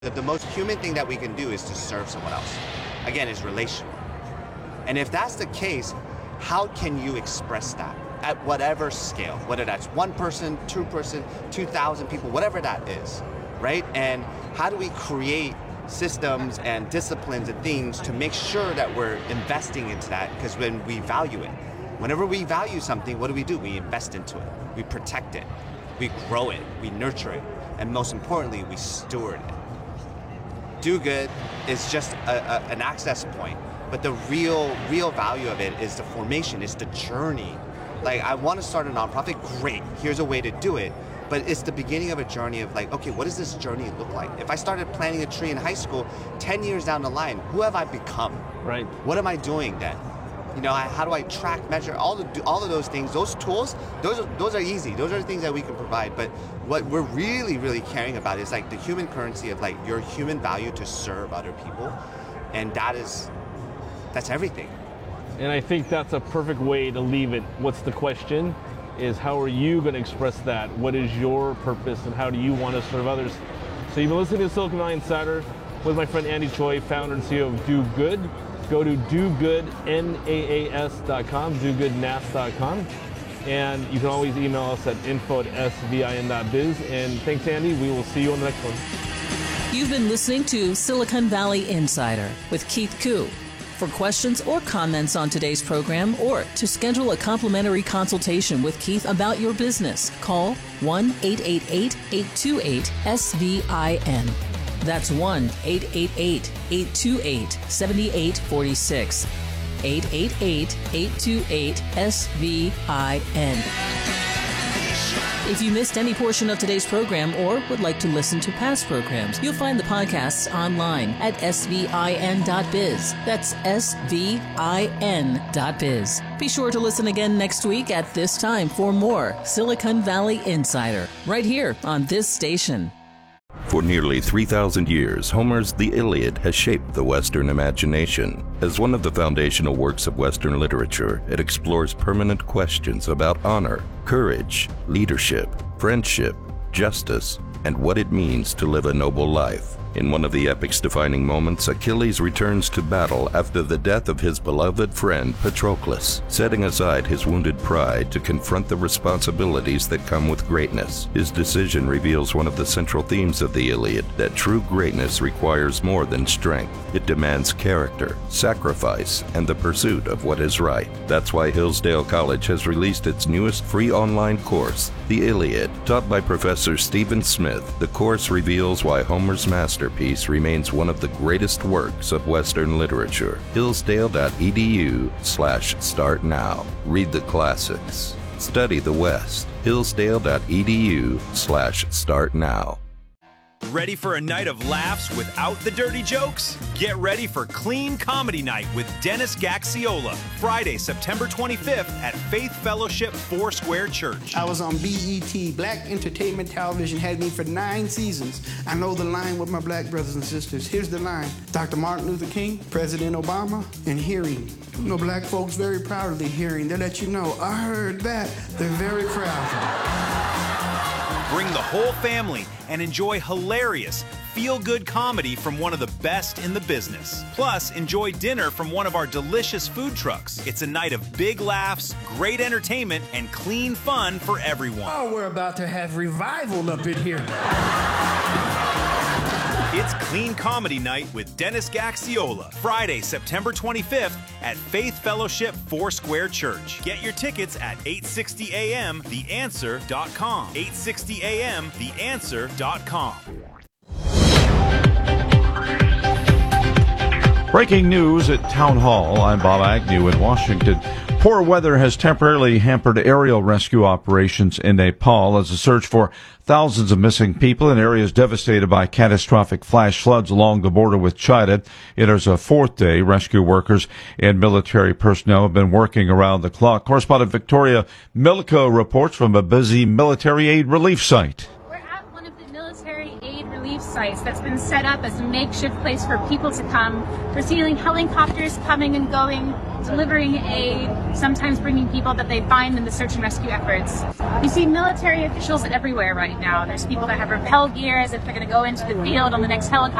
The most human thing that we can do is to serve someone else. Again, it's relational. And if that's the case, how can you express that at whatever scale, whether that's one person, 2,000 people, whatever that is, right? And how do we create systems and disciplines and things to make sure that we're investing into that? Because when we value it, whenever we value something, what do? We invest into it. We protect it. We grow it. We nurture it. And most importantly, we steward it. Do good is just an access point, but the real value of it is the formation, it's the journey. Like, I want to start a nonprofit, great, here's a way to do it, but it's the beginning of a journey of like, okay, what does this journey look like? If I started planting a tree in high school, 10 years down the line, who have I become? Right. What am I doing then? You know, how do I track, measure, all of those things, those tools, those are easy. Those are the things that we can provide. But what we're really caring about is like the human currency of like your human value to serve other people. And that's everything. And I think that's a perfect way to leave it. What's the question? Is how are you going to express that? What is your purpose and how do you want to serve others? So you've been listening to Silicon Valley Insider with my friend Andy Choi, founder and CEO of Do Good. Go to dogoodnaas.com, dogoodnaas.com, and you can always email us at info@svin.biz. And thanks, Andy. We will see you on the next one. You've been listening to Silicon Valley Insider with Keith Koo. For questions or comments on today's program or to schedule a complimentary consultation with Keith about your business, call 1-888-828-SVIN. That's 1-888-828-7846. 888-828-SVIN. If you missed any portion of today's program or would like to listen to past programs, you'll find the podcasts online at svin.biz. That's svin.biz. Be sure to listen again next week at this time for more Silicon Valley Insider, right here on this station. For nearly 3,000 years, Homer's The Iliad has shaped the Western imagination. As one of the foundational works of Western literature, it explores permanent questions about honor, courage, leadership, friendship, justice, and what it means to live a noble life. In one of the epic's defining moments, Achilles returns to battle after the death of his beloved friend Patroclus, setting aside his wounded pride to confront the responsibilities that come with greatness. His decision reveals one of the central themes of the Iliad, that true greatness requires more than strength. It demands character, sacrifice, and the pursuit of what is right. That's why Hillsdale College has released its newest free online course, The Iliad. Taught by Professor Stephen Smith, the course reveals why Homer's masterpiece remains one of the greatest works of Western literature. Hillsdale.edu/start now. Read the classics. Study the West. Hillsdale.edu/start now. Ready for a night of laughs without the dirty jokes? Get ready for Clean Comedy Night with Dennis Gaxiola, Friday, September 25th at Faith Fellowship Foursquare Church. I was on BET, Black Entertainment Television, had me for 9 seasons. I know the line with my black brothers and sisters. Here's the line. Dr. Martin Luther King, President Obama, and hearing. You know, black folks very proud of their hearing. They let you know, I heard that. They're very proud. Bring the whole family and enjoy hilarious, feel-good comedy from one of the best in the business. Plus, enjoy dinner from one of our delicious food trucks. It's a night of big laughs, great entertainment, and clean fun for everyone. Oh, we're about to have revival up in here. It's Clean Comedy Night with Dennis Gaxiola, Friday, September 25th at Faith Fellowship Foursquare Church. Get your tickets at 860amtheanswer.com. 860amtheanswer.com. Breaking news at Town Hall. I'm Bob Agnew in Washington. Poor weather has temporarily hampered aerial rescue operations in Nepal as a search for thousands of missing people in areas devastated by catastrophic flash floods along the border with China. It is a 4th day. Rescue workers and military personnel have been working around the clock. Correspondent Victoria Milico reports from a busy military aid relief site. We're at one of the military aid relief relief sites that's been set up as a makeshift place for people to come. We're seeing helicopters coming and going, delivering aid, sometimes bringing people that they find in the search and rescue efforts. You see military officials everywhere right now. There's people that have rappel gear as if they're going to go into the field on the next helicopter.